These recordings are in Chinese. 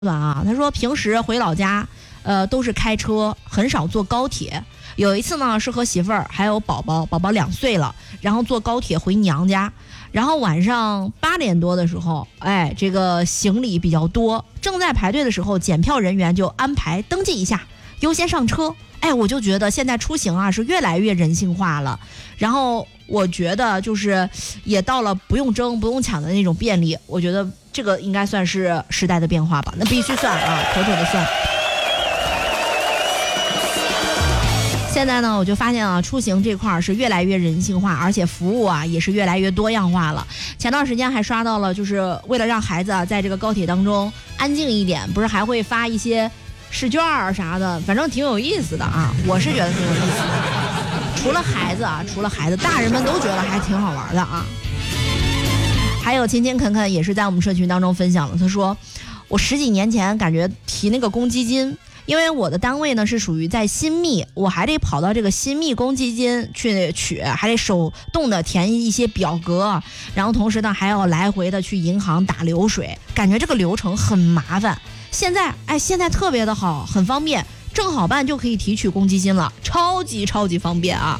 啊，他说平时回老家，都是开车，很少坐高铁。有一次呢，是和媳妇儿还有宝宝2岁了，然后坐高铁回娘家。然后晚上8点多的时候，这个行李比较多，正在排队的时候，检票人员就安排登记一下，优先上车。我就觉得现在出行啊是越来越人性化了。然后我觉得就是也到了不用争不用抢的那种便利，我觉得这个应该算是时代的变化吧，那必须算啊，妥妥的算。现在呢，我就发现啊，出行这块是越来越人性化，而且服务啊也是越来越多样化了。前段时间还刷到了，就是为了让孩子在这个高铁当中安静一点，不是还会发一些试卷啥的，反正挺有意思的啊，我是觉得挺有意思的。除了孩子，大人们都觉得还挺好玩的啊。还有勤勤恳恳也是在我们社群当中分享了，他说我10几年前感觉提那个公积金，因为我的单位呢是属于在新密，我还得跑到这个新密公积金去取，还得手动的填一些表格，然后同时呢还要来回的去银行打流水，感觉这个流程很麻烦。现在特别的好，很方便，正好办就可以提取公积金了，超级方便啊！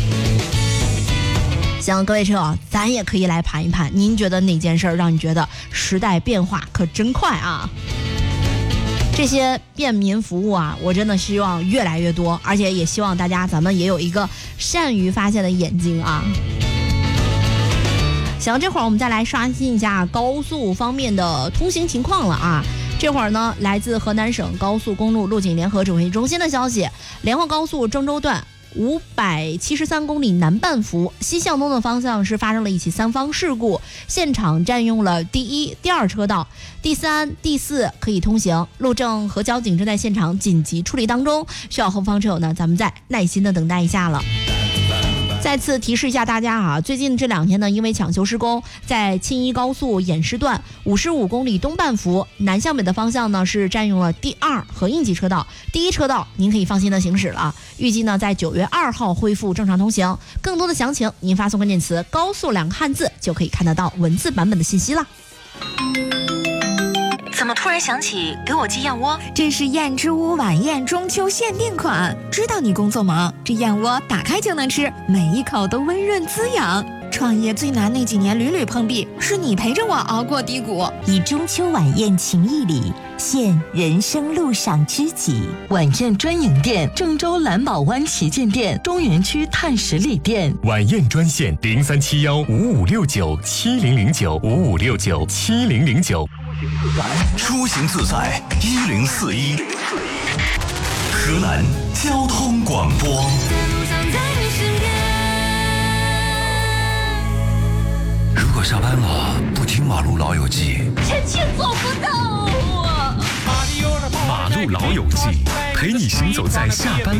行，各位车友，咱也可以来盘一盘，您觉得哪件事让你觉得时代变化可真快啊？这些便民服务啊，我真的希望越来越多，而且也希望大家咱们也有一个善于发现的眼睛啊。行，这会儿我们再来刷新一下高速方面的通行情况了啊。这会儿呢，来自河南省高速公路路警联合指挥中心的消息，连霍高速郑州段573公里南半幅西向东的方向是发生了一起3方事故，现场占用了第1、第2车道，第3、第4可以通行，路政和交警正在现场紧急处理当中，需要后方车友呢，咱们再耐心的等待一下了。再次提示一下大家啊，最近这2天呢，因为抢修施工，在青衣高速偃师段55公里东半幅南向北的方向呢，是占用了第2和应急车道，第1车道您可以放心的行驶了。预计呢，在9月2号恢复正常通行。更多的详情，您发送关键词“高速”2个汉字就可以看得到文字版本的信息了。 怎么突然想起给我寄燕窝？ 这是燕之屋晚宴中秋限定款，知道你工作忙，这燕窝打开就能吃，每一口都温润滋养。创业最难那几年屡屡碰壁，是你陪着我熬过低谷。 以中秋晚宴情谊礼，献人生路上知己。晚宴专营店：郑州蓝宝湾旗舰店、中原区碳十里店。 晚宴专线03715569700955697009。 出行自在1041，河南交通广播。 如果下班了不听马路老友记， 臣妾做不到啊！ 马路老友记，陪你行走在下班